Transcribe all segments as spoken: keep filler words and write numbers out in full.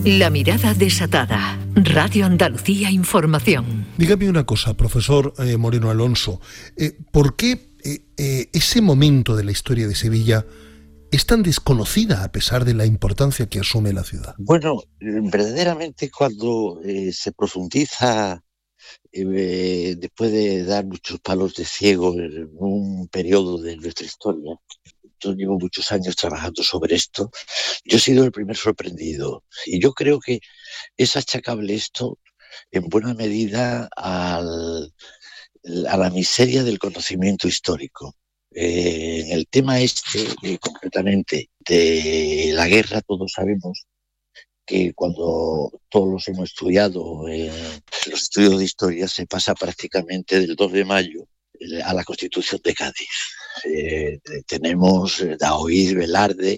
La mirada desatada. Radio Andalucía Información. Dígame una cosa, profesor eh, Moreno Alonso. Eh, ¿Por qué eh, eh, ese momento de la historia de Sevilla es tan desconocida a pesar de la importancia que asume la ciudad? Bueno, verdaderamente cuando eh, se profundiza, eh, después de dar muchos palos de ciego en un periodo de nuestra historia, yo llevo muchos años trabajando sobre esto, yo he sido el primer sorprendido. Y yo creo que es achacable esto en buena medida al, a la miseria del conocimiento histórico. Eh, en el tema este, eh, concretamente, de la guerra, todos sabemos que cuando todos los hemos estudiado en los estudios de historia, se pasa prácticamente del dos de mayo a la Constitución de Cádiz. Eh, tenemos Daoíz, Velarde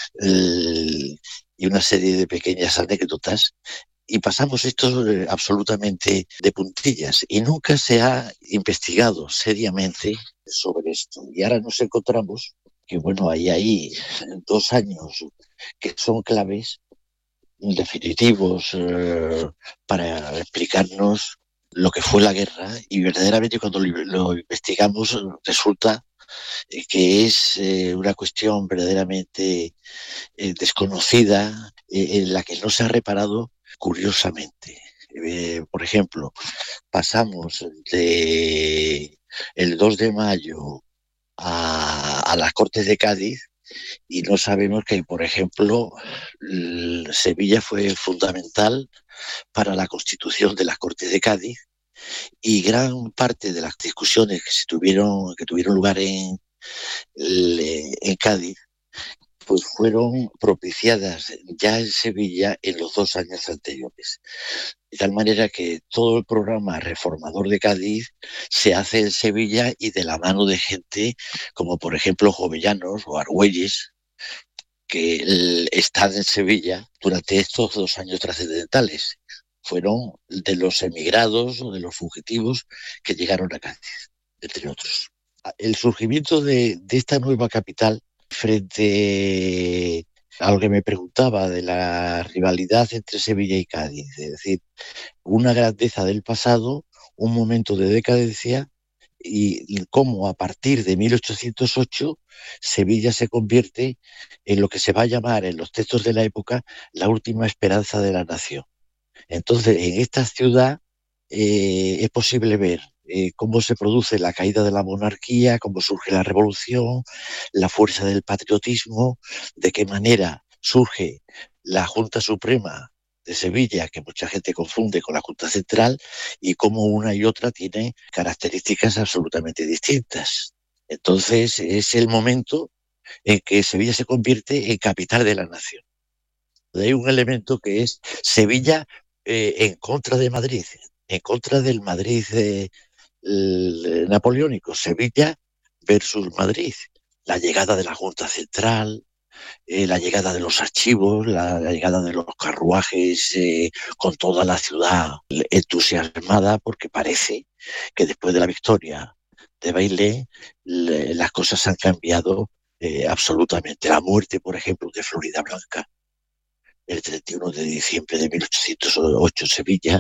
eh, y una serie de pequeñas anécdotas, y pasamos esto eh, absolutamente de puntillas, y nunca se ha investigado seriamente sobre esto. Y ahora nos encontramos que, bueno, hay ahí dos años que son claves, definitivos, eh, para explicarnos lo que fue la guerra, y verdaderamente cuando lo, lo investigamos resulta que es eh, una cuestión verdaderamente eh, desconocida, eh, en la que no se ha reparado curiosamente. Eh, por ejemplo, pasamos de el dos de mayo a, a las Cortes de Cádiz, y no sabemos que, por ejemplo, Sevilla fue fundamental para la constitución de las Cortes de Cádiz, y gran parte de las discusiones que se tuvieron, que tuvieron lugar en, en Cádiz, pues fueron propiciadas ya en Sevilla en los dos años anteriores. De tal manera que todo el programa reformador de Cádiz se hace en Sevilla, y de la mano de gente como, por ejemplo, Jovellanos o Argüelles, que están en Sevilla durante estos dos años trascendentales. Fueron de los emigrados o de los fugitivos que llegaron a Cádiz, entre otros. El surgimiento de, de esta nueva capital, frente a lo que me preguntaba de la rivalidad entre Sevilla y Cádiz, es decir, una grandeza del pasado, un momento de decadencia, y cómo a partir de mil ochocientos ocho Sevilla se convierte en lo que se va a llamar en los textos de la época la última esperanza de la nación. Entonces, en esta ciudad eh, es posible ver eh, cómo se produce la caída de la monarquía, cómo surge la revolución, la fuerza del patriotismo, de qué manera surge la Junta Suprema de Sevilla, que mucha gente confunde con la Junta Central, y cómo una y otra tienen características absolutamente distintas. Entonces, es el momento en que Sevilla se convierte en capital de la nación. Hay un elemento que es Sevilla eh, en contra de Madrid, en contra del Madrid eh, el, napoleónico, Sevilla versus Madrid, la llegada de la Junta Central, eh, la llegada de los archivos, la, la llegada de los carruajes, eh, con toda la ciudad entusiasmada, porque parece que después de la victoria de Bailén le, las cosas han cambiado eh, absolutamente. La muerte, por ejemplo, de Floridablanca el treinta y uno de diciembre de mil ochocientos ocho en Sevilla,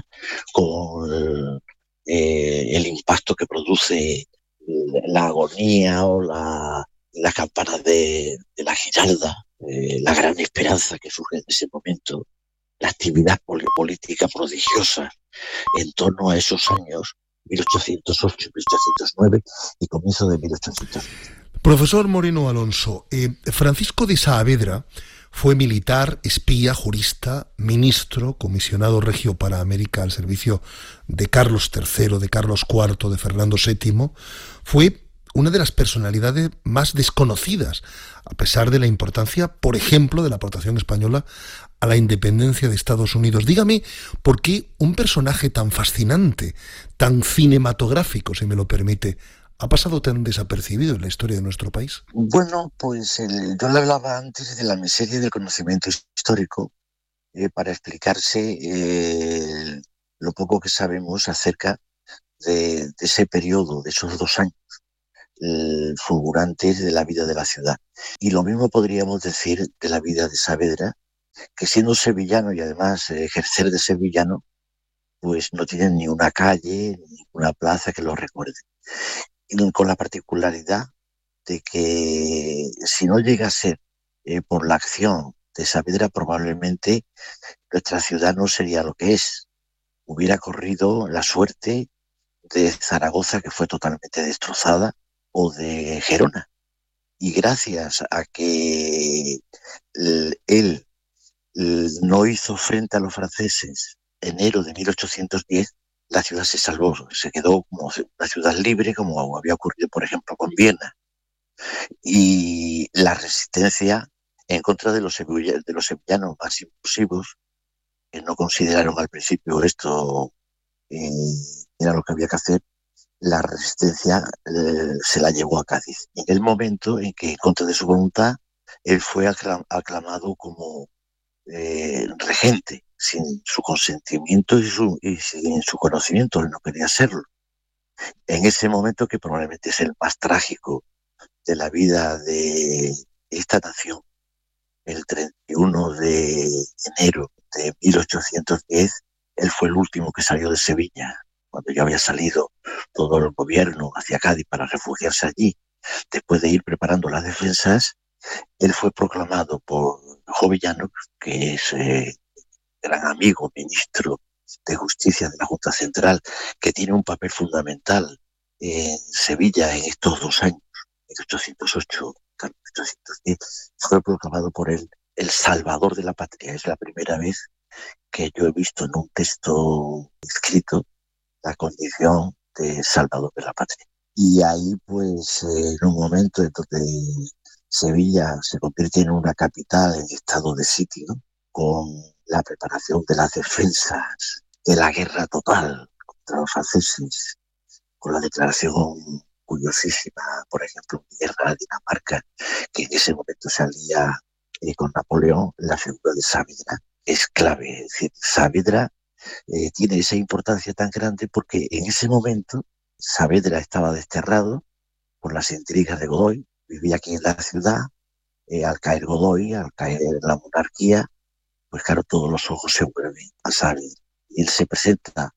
con eh, el impacto que produce la agonía o la, la campana de, de la Giralda, eh, la gran esperanza que surge en ese momento, la actividad política prodigiosa en torno a esos años, mil ochocientos ocho, mil ochocientos nueve y comienzo de mil ochocientos nueve. Profesor Moreno Alonso, eh, Francisco de Saavedra fue militar, espía, jurista, ministro, comisionado regio para América al servicio de Carlos tercero, de Carlos cuarto, de Fernando séptimo. Fue una de las personalidades más desconocidas, a pesar de la importancia, por ejemplo, de la aportación española a la independencia de Estados Unidos. Dígame, ¿por qué un personaje tan fascinante, tan cinematográfico, si me lo permite, ha pasado tan desapercibido en la historia de nuestro país? Bueno, pues el, yo le hablaba antes de la miseria del conocimiento histórico, eh, para explicarse eh, lo poco que sabemos acerca de, de ese periodo, de esos dos años eh, fulgurantes de la vida de la ciudad. Y lo mismo podríamos decir de la vida de Saavedra que siendo sevillano y además eh, ejercer de sevillano, pues no tienen ni una calle, ni una plaza que lo recuerde. Y con la particularidad de que si no llega a ser eh, por la acción de Saavedra, probablemente nuestra ciudad no sería lo que es. Hubiera corrido la suerte de Zaragoza, que fue totalmente destrozada, o de Gerona. Y gracias a que él, él no hizo frente a los franceses en enero de mil ochocientos diez, la ciudad se salvó, se quedó como una ciudad libre, como había ocurrido, por ejemplo, con Viena. Y la resistencia en contra de los, sevilla, de los sevillanos más impulsivos, que no consideraron al principio esto eh, era lo que había que hacer, la resistencia eh, se la llevó a Cádiz. En el momento en que, en contra de su voluntad, él fue aclam aclamado como eh, regente, sin su consentimiento y, su, y sin su conocimiento, él no quería serlo. En ese momento, que probablemente es el más trágico de la vida de esta nación, el treinta y uno de enero de mil ochocientos diez, él fue el último que salió de Sevilla, cuando ya había salido todo el gobierno hacia Cádiz para refugiarse allí. Después de ir preparando las defensas, él fue proclamado por Jovellanos, que es eh, gran amigo, ministro de Justicia de la Junta Central, que tiene un papel fundamental en Sevilla en estos dos años, mil ochocientos ocho a mil ochocientos diez, fue proclamado por él el salvador de la patria. Es la primera vez que yo he visto en un texto escrito la condición de salvador de la patria. Y ahí, pues, eh, en un momento en donde Sevilla se convierte en una capital en estado de sitio, con la preparación de las defensas de la guerra total contra los franceses, con la declaración curiosísima, por ejemplo, de guerra a Dinamarca, que en ese momento salía eh, con Napoleón, la figura de Saavedra es clave. Es decir, Saavedra eh, tiene esa importancia tan grande porque en ese momento Saavedra estaba desterrado por las intrigas de Godoy, vivía aquí en la ciudad, eh, al caer Godoy, al caer la monarquía, pues claro, todos los ojos se vuelven a Saavedra. Y él se presenta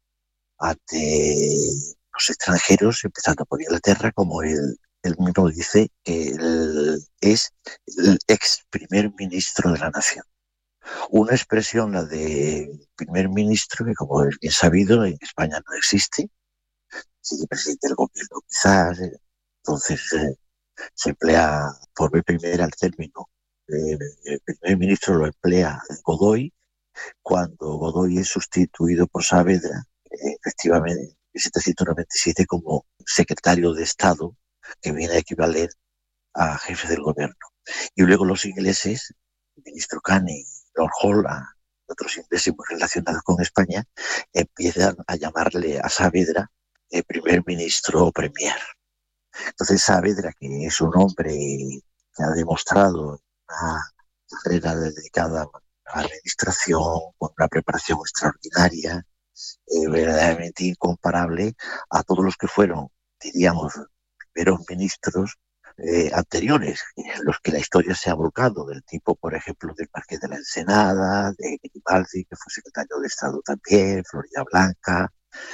ante los extranjeros, empezando por Inglaterra, como él, él mismo dice, que él es el ex primer ministro de la nación. Una expresión, la de primer ministro, que como es bien sabido, en España no existe, sigue presidente del gobierno quizás, eh, entonces eh, se emplea por vez primera el término. Eh, el primer ministro lo emplea Godoy, cuando Godoy es sustituido por Saavedra, eh, efectivamente, en mil setecientos noventa y siete como secretario de Estado, que viene a equivaler a jefe del gobierno. Y luego los ingleses, el ministro Canning, Lord Holland, otros ingleses muy relacionados con España, empiezan a llamarle a Saavedra el primer ministro o premier. Entonces Saavedra, que es un hombre que ha demostrado una carrera dedicada a la administración, con una preparación extraordinaria, eh, verdaderamente incomparable a todos los que fueron, diríamos, primeros ministros eh, anteriores, en los que la historia se ha volcado, del tipo, por ejemplo, del Marqués de la Ensenada, de Garibaldi, que fue secretario de Estado también, Florida Blanca,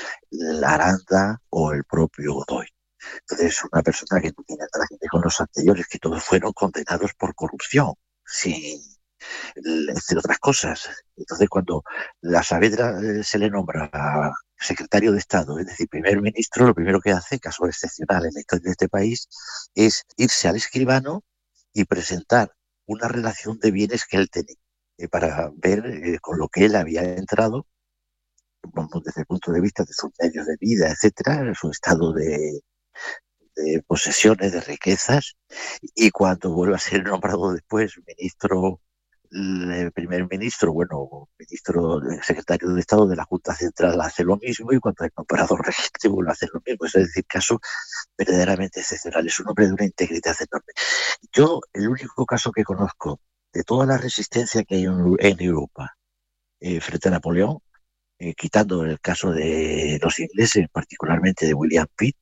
Aranda o el propio Godoy. Entonces, una persona que no tiene nada que ver con los anteriores, que todos fueron condenados por corrupción, sin, entre otras cosas. Entonces, cuando a Saavedra eh, se le nombra secretario de Estado, es decir, primer ministro, lo primero que hace, caso excepcional en la historia de este país, es irse al escribano y presentar una relación de bienes que él tenía, eh, para ver eh, con lo que él había entrado, desde el punto de vista de sus medios de vida, etcétera, su estado de, de posesiones, de riquezas, y cuando vuelve a ser nombrado después ministro, el primer ministro, bueno, ministro, secretario de Estado de la Junta Central, hace lo mismo, y cuando es nombrado regente vuelve a hacer lo mismo. Es decir, caso verdaderamente excepcional. Es un hombre de una integridad enorme. Yo, el único caso que conozco de toda la resistencia que hay en, en Europa eh, frente a Napoleón, Eh, quitando el caso de los ingleses, particularmente de William Pitt,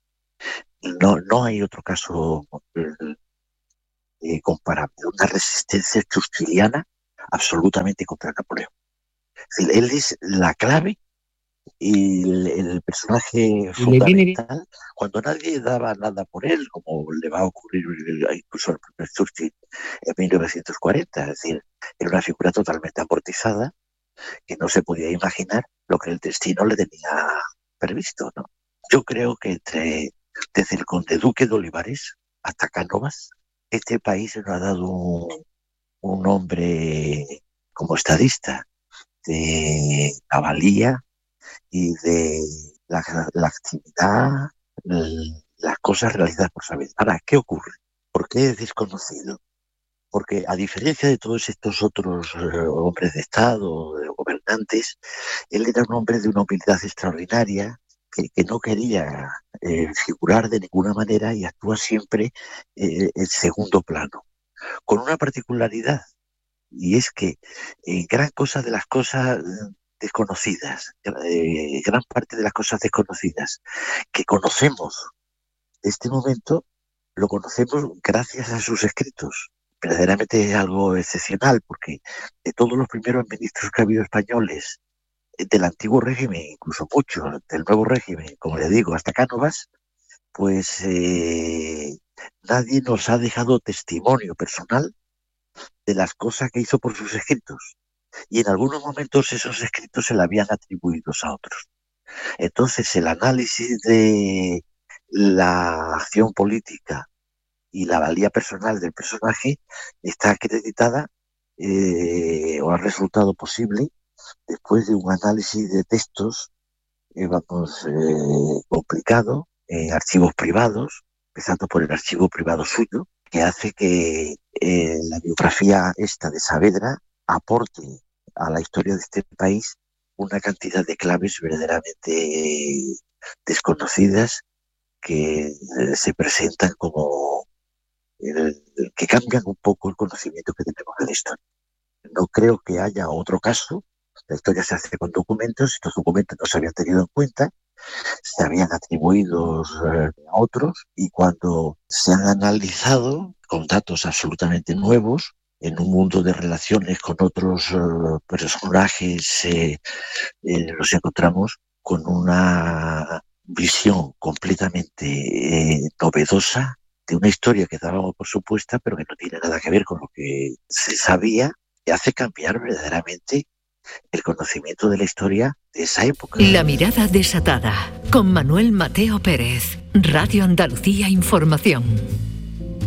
no, no hay otro caso eh, comparable. Una resistencia churchilliana absolutamente contra Napoleón. Es decir, él es la clave y el, el personaje fundamental cuando nadie daba nada por él, como le va a ocurrir incluso al propio Churchill en mil novecientos cuarenta. Es decir, era una figura totalmente amortizada que no se podía imaginar lo que el destino le tenía previsto, ¿no? Yo creo que entre, desde el conde duque de Olivares hasta Cánovas, este país nos ha dado un, un hombre como estadista de la valía y de la, la actividad, las cosas realizadas por saber. Ahora, ¿qué ocurre? ¿Por qué es desconocido? Porque a diferencia de todos estos otros eh, hombres de Estado, de gobernantes, él era un hombre de una humildad extraordinaria, que, que no quería eh, figurar de ninguna manera y actúa siempre eh, en segundo plano, con una particularidad, y es que eh, gran cosa de las cosas desconocidas, eh, gran parte de las cosas desconocidas que conocemos de este momento, lo conocemos gracias a sus escritos. Verdaderamente es algo excepcional, porque de todos los primeros ministros que ha habido españoles, del antiguo régimen, incluso muchos, del nuevo régimen, como le digo, hasta Cánovas, pues eh, nadie nos ha dejado testimonio personal de las cosas que hizo por sus escritos. Y en algunos momentos esos escritos se le habían atribuido a otros. Entonces el análisis de la acción política y la valía personal del personaje está acreditada eh, o ha resultado posible después de un análisis de textos eh, vamos, eh, complicado, en archivos privados, empezando por el archivo privado suyo, que hace que eh, la biografía esta de Saavedra aporte a la historia de este país una cantidad de claves verdaderamente desconocidas que eh, se presentan como el, que cambian un poco el conocimiento que tenemos de la historia. No creo que haya otro caso. La historia se hace con documentos, estos documentos no se habían tenido en cuenta, se habían atribuido eh, a otros, y cuando se han analizado con datos absolutamente nuevos, en un mundo de relaciones con otros uh, personajes, eh, eh, nos encontramos con una visión completamente eh, novedosa de una historia que dábamos por supuesta, pero que no tiene nada que ver con lo que se sabía, y hace cambiar verdaderamente el conocimiento de la historia de esa época. La mirada desatada, con Manuel Mateo Pérez, Radio Andalucía Información.